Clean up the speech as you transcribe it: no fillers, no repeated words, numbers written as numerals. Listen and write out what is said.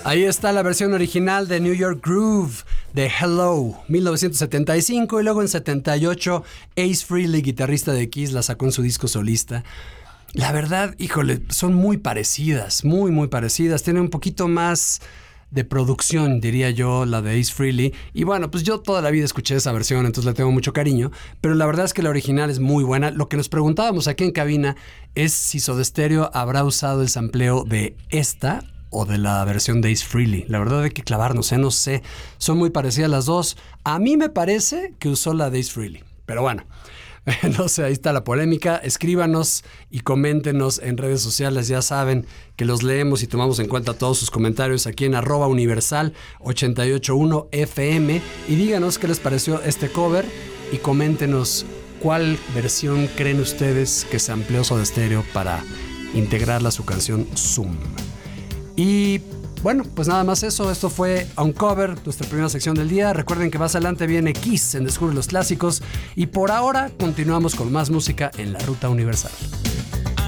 Ahí está la versión original de New York Groove de Hello, 1975, y luego en 78 Ace Frehley, guitarrista de Kiss, la sacó en su disco solista. La verdad, híjole, son muy parecidas, muy parecidas. Tienen un poquito más de producción, diría yo, la de Ace Frehley. Y bueno, pues yo toda la vida escuché esa versión, entonces le tengo mucho cariño. Pero la verdad es que la original es muy buena. Lo que nos preguntábamos aquí en cabina es si Soda Stereo habrá usado el sampleo de esta o de la versión de Ace Frehley. La verdad hay que clavarnos, no sé. Son muy parecidas las dos. A mí me parece que usó la de Ace Frehley. Pero bueno, no sé, ahí está la polémica. Escríbanos y coméntenos en redes sociales. Ya saben que los leemos y tomamos en cuenta todos sus comentarios aquí en @universal881fm. Y díganos qué les pareció este cover y coméntenos cuál versión creen ustedes que se amplió Soda Stereo para integrarla a su canción Zoom. Y bueno, pues nada más eso. Esto fue Uncover, nuestra primera sección del día. Recuerden que más adelante viene Kiss en Descubre los Clásicos. Y por ahora continuamos con más música en la Ruta Universal.